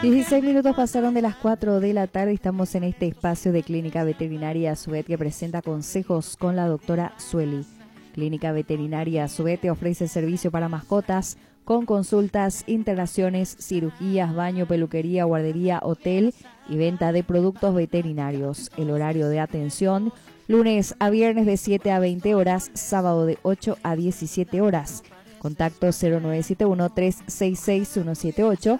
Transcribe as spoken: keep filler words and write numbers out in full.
dieciséis minutos pasaron de las cuatro de la tarde. Estamos en este espacio de Clínica Veterinaria Azuet que presenta consejos con la doctora Sueli. Clínica Veterinaria Azuet te ofrece servicio para mascotas con consultas, internaciones, cirugías, baño, peluquería, guardería, hotel y venta de productos veterinarios. El horario de atención, lunes a viernes de siete a veinte horas, sábado de ocho a diecisiete horas. Contacto cero nueve siete uno, tres seis seis, uno siete ocho